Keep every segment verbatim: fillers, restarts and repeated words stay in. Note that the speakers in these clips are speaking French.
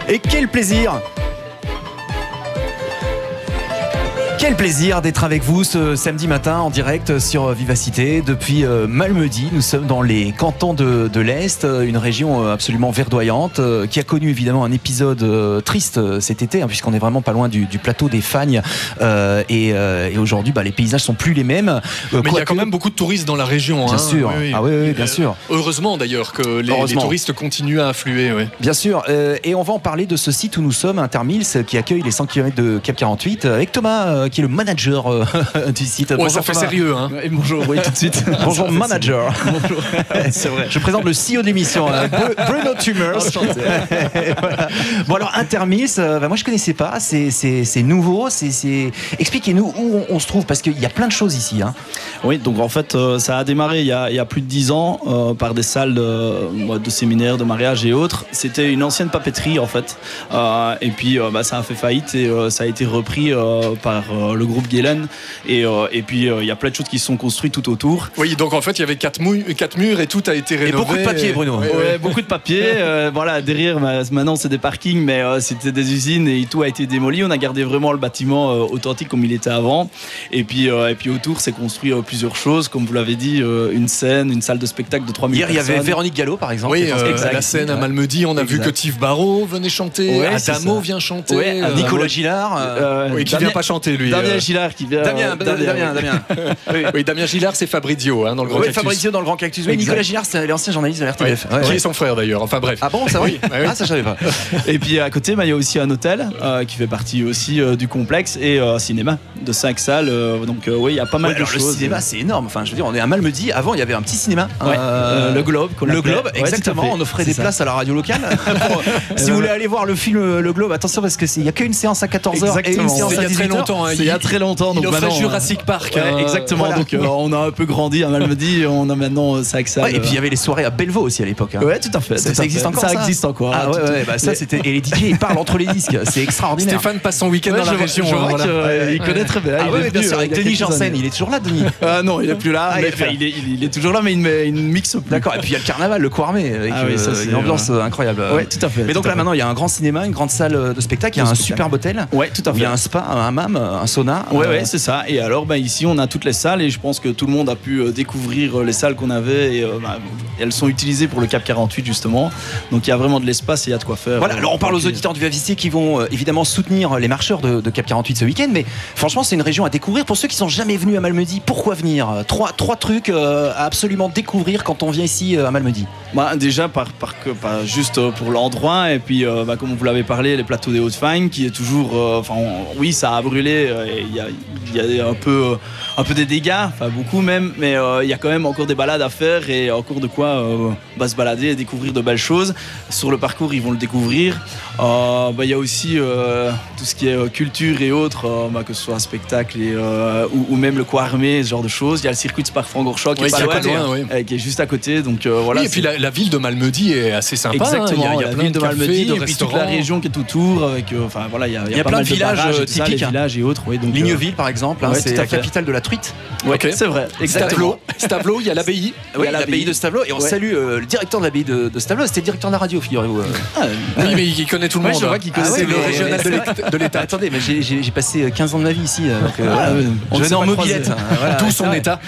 Et quel plaisir! Quel plaisir d'être avec vous ce samedi matin en direct sur Vivacité depuis Malmedy. Nous sommes dans les cantons de, de l'Est, une région absolument verdoyante qui a connu évidemment un épisode triste cet été, hein, puisqu'on est vraiment pas loin du, du plateau des Fagnes euh, et, euh, et aujourd'hui bah, les paysages sont plus les mêmes. Mais il y a quand même beaucoup de touristes dans la région. Bien hein. sûr, oui, oui. Ah, oui, oui, bien sûr. Heureusement d'ailleurs que les, les touristes continuent à affluer. Oui. Bien sûr, euh, et on va en parler de ce site où nous sommes, Intermils, qui accueille les cent kilomètres de Cap quarante-huit, avec Thomas euh, qui est le manager euh, du site. Ouais, bonjour, ça fait Thomas. Sérieux. Hein. Et bonjour, oui, tout de suite. Bonjour, manager. Bonjour. C'est vrai. Je présente le C E O de l'émission, hein, Bruno Tumers. Voilà. Bon, alors, Intermils, euh, bah, moi je connaissais pas, c'est, c'est, c'est nouveau. C'est, c'est... Expliquez-nous où on, on se trouve, parce qu'il y a plein de choses ici. Hein. Oui, donc en fait, euh, ça a démarré il y a, il y a plus de dix ans euh, par des salles de, de séminaires, de mariage et autres. C'était une ancienne papeterie en fait. Euh, et puis, euh, bah, ça a fait faillite et euh, ça a été repris euh, par euh, le groupe Guélen et, euh, et puis il euh, y a plein de choses qui se sont construites tout autour. Oui, donc en fait il y avait quatre, mou- quatre murs et tout a été rénové. Et beaucoup de papier, Bruno. Ouais, ouais, beaucoup de papier. Euh, voilà, derrière bah, maintenant c'est des parkings, mais euh, c'était des usines et tout a été démoli. On a gardé vraiment le bâtiment euh, authentique comme il était avant. Et puis, euh, et puis autour c'est construit euh, plusieurs choses, comme vous l'avez dit, euh, une scène, une salle de spectacle de trois mille Hier, personnes. il y avait Véronique Gallo par exemple. Oui, euh, exact. la scène à Malmedy, on a Exact. vu que Tiff Barrault venait chanter, Ouais, Adamo vient chanter, Ouais, euh, Nicolas Gillard. Euh... Euh, oui, qui Damien, vient pas chanter lui. Damien euh. Gillard qui vient. Damien, euh, Damien, Damien. Damien. oui. oui, Damien Gillard, c'est Fabrizio hein, dans le Grand Oui, Cactus. Fabrizio dans le Grand Cactus. Oui, Exact. Nicolas Gillard, c'est l'ancien journaliste de la R T F. Ouais, Ouais, qui ouais. est son frère d'ailleurs. Enfin bref. Ah bon, ça va? Oui, ouais, oui. Ah, ça je savais pas. Et puis à côté, bah, il y a aussi un hôtel euh, qui fait partie aussi euh, du complexe et euh, un cinéma de cinq salles. Euh, donc euh, oui, il y a pas mal Ouais, de alors, choses. le cinéma, c'est énorme. Enfin, je veux dire, on est à Malmedy. Avant, il y avait un petit cinéma. Ouais, Euh, euh, le Globe. qu'on Le appelait. Globe, Ouais, exactement. tout à fait. On offrait C'est des ça. places à la radio locale. Pour- si vous voulez aller voir le film Le Globe, attention parce qu'il n'y a qu'une séance à quatorze heures et une Exactement. séance C'est à il y a très dix-huit heures. longtemps. hein. C'est il y a très longtemps. Il donc offrait maintenant, Jurassic Park. Ouais, hein. exactement. voilà. Donc euh, on a un peu grandi à Malmedy. On a maintenant cinq salles. Ouais, et puis il y avait les soirées à Bellevaux aussi à l'époque. hein. Ouais, tout à fait. Ça, tout ça à existe fait. encore, Ça ça existe encore. Ah hein, ouais, tout- ouais, bah ça c'était. Et les D J ils parlent entre les disques, c'est extraordinaire. Stéphane passe son week-end Ouais, dans la je vois- région. je hein, vois voilà. que, euh, Ouais. il connaît très bien. Ah il ouais, est ouais, bien venu, sûr, euh, avec il y a Denis quelques Janssen, années. il est toujours là, Denis. Ah non, il est plus là. Ah, il mais est plus là. enfin, il est, il est- il est toujours là, mais il ne il ne mixe plus. D'accord, et puis il y a le carnaval, le Coarmé, avec Ah oui, ça, euh, c'est, une ambiance euh, incroyable. Ouais, tout à fait. Mais donc tout à là fait. maintenant il y a un grand cinéma, une grande salle de spectacle, il y a De un spectacle. superbe hôtel. Ouais, tout à où fait. Il y a un spa, un hammam, un sauna. Ouais, Euh, ouais, c'est ça. Et alors, bah, ici, on a toutes les salles et je pense que tout le monde a pu euh, découvrir euh, les salles qu'on avait. Et, euh, bah, elles sont utilisées pour le Cap quarante-huit, justement. Donc, il y a vraiment de l'espace et il y a de quoi faire. Voilà, euh, alors on parle aux tranquille. auditeurs du Vivacité qui vont euh, évidemment soutenir les marcheurs de, de Cap quarante-huit ce week-end, mais franchement c'est une région à découvrir. Pour ceux qui sont jamais venus à Malmedy, pourquoi venir? Trois, trois trucs euh, à absolument découvrir quand on vient ici euh, à Malmedy. Bah, déjà, par, par, que- pas juste euh, pour l'endroit. Et puis, euh, bah, comme vous l'avez parlé, les plateaux des Hautes-Fagnes, qui est toujours. euh, Enfin, on- oui, ça a brûlé. euh, et Il y, a, il y a un peu, euh, un peu des dégâts, enfin beaucoup même. Mais euh, il y a quand même encore des balades à faire et encore de quoi euh, bah, se balader et découvrir de belles choses. Sur le parcours, ils vont le découvrir. Euh, bah, il y a aussi euh, tout ce qui est euh, culture et autres, euh, bah, que ce soit spectacle et, euh, ou, ou même le Coarmé, ce genre de choses. Il y a le circuit de Spa-Francorchamps qui, Oui, est pas qui est loin, pas loin, oui. euh, qui est juste à côté. Donc euh, voilà. Oui, et puis c'est- la, la ville de Malmedy est assez sympa. Exactement, hein. Il y a, il y a la plein ville de, de cafés, Malmedy de et puis toute la restaurants. région qui est autour avec euh, enfin voilà il y a, Il y a pas plein mal de villages, barrages et euh, tout ça, les typiques. villages et autres, oui, donc euh, Ligneville par exemple, hein, ouais, c'est tout à la fait. capitale de la truite. ouais, Ok. c'est vrai, exactement. Stavelot, Stavelot, il y a l'abbaye. Oui, Il y a l'abbaye de Stavelot, et on Ouais. salue euh, le directeur de l'abbaye de, de Stavelot, c'était le directeur de la radio, figurez-vous. Ah, Oui, mais il connaît tout le Ouais, monde. je vois hein. qu'il Ah, connaît c'est les- le régional de ouais. l'État- de l'État. Attendez, mais j'ai, j'ai, j'ai passé quinze ans de ma vie ici, euh, donc euh, voilà. ouais, on je ne venais s'est en pas mobilette. croisés. hein, voilà, Tout c'est son vrai. état.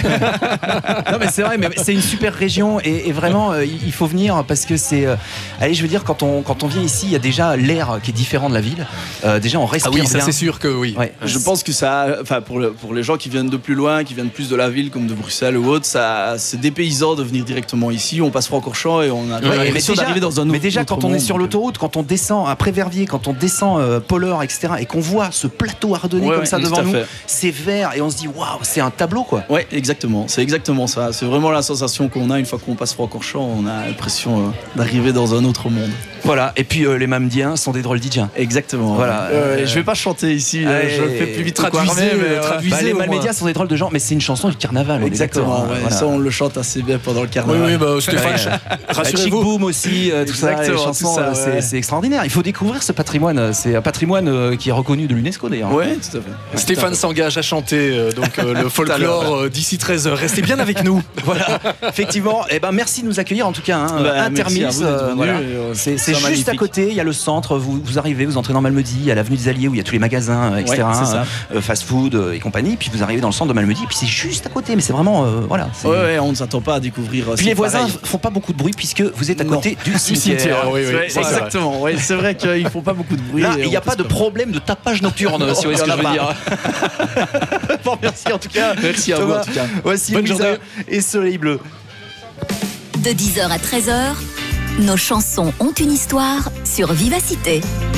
Non mais c'est vrai, mais c'est une super région et, et vraiment euh, il faut venir parce que c'est, euh, allez je veux dire quand on quand on vient ici il y a déjà l'air qui est différent de la ville. Euh, déjà on Ah respire oui, ça bien. c'est sûr que oui. Ouais. Je pense que ça, enfin pour, le- pour les gens qui viennent de plus loin, qui viennent plus de la ville comme de Bruxelles ou autre, ça c'est dépaysant de venir directement ici. On passe Francorchamps et on a Ouais, mais l'impression déjà, d'arriver dans un autre. mais déjà autre quand on est monde, sur donc, l'autoroute, quand on descend après Verviers, quand on descend euh, Polleur, et cetera, et qu'on voit ce plateau ardennais Ouais, comme ouais, ça tout devant à nous, fait. c'est vert et on se dit waouh, c'est un tableau quoi. Ouais, exactement. C'est exactement ça. C'est vraiment la sensation qu'on a une fois qu'on passe Francorchamps. On a l'impression euh, d'arriver dans un autre monde. Voilà. Et puis euh, les Mamdiens sont des drôles d'Idjiens. Exactement. Voilà. Euh, Euh, je vais pas chanter ici. euh, allez, je le fais plus vite. traduisez, que Coarmé, mais, euh, euh, traduisez. Bah, les au moins. Malmédias sont des drôles de gens, mais c'est une chanson du carnaval. on est Exactement. d'accord, hein, ouais, voilà. Ça, on le chante assez bien pendant le Oui, carnaval. oui, bah, Stéphane, Ouais. ch- Chic rassurez-vous. Boom aussi, euh, tout ça, les Exactement, chansons, tout ça, euh, c'est, ouais. c'est extraordinaire. Il faut découvrir ce patrimoine. C'est un patrimoine euh, qui est reconnu de l'UNESCO d'ailleurs. Ouais, tout à fait. Stéphane s'engage à chanter euh, donc euh, le folklore euh, d'ici treize heures. Restez bien avec nous. Voilà, effectivement. Eh ben, merci de nous accueillir en tout cas. Hein. Bah, Intermils, merci à vous d'être euh, venus, voilà. et, euh, c'est, c'est ça juste magnifique. à côté, il y a le centre. Vous, vous arrivez, vous entrez dans Malmedy, il y a l'avenue des Alliés où il y a tous les magasins, et cetera. Ouais, c'est ça. euh, fast-food euh, et compagnie. Puis vous arrivez dans le centre de Malmedy, puis c'est juste à côté. Mais c'est vraiment, euh, voilà. c'est- Ouais, ouais, on ne s'attend pas à découvrir. euh, Puis c'est les voisins pareil. font pas beaucoup de bruit puisque vous êtes à Non. côté du Du cimetière. cimetière, oui, oui. Ouais, c'est vrai. exactement. Ouais, c'est vrai qu'ils font pas beaucoup de bruit. Là, et il n'y a on pas peut de se- problème de tapage nocturne, si vous voyez ce que il y je en a veux dire. Bon, merci en tout cas. Merci à vous, Thomas. en tout cas. Voici Bonne Louisa journée. et Soleil Bleu. De dix heures à treize heures, nos chansons ont une histoire sur Vivacité.